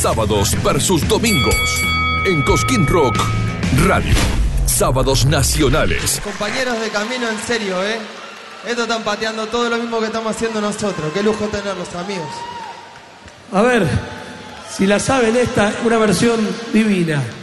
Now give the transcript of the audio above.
sábados versus domingos. En Cosquín Rock Radio. Sábados nacionales. Compañeros de camino, en serio, Esto están pateando todo lo mismo que estamos haciendo nosotros. Qué lujo tenerlos, amigos. A ver, si la saben esta, una versión divina.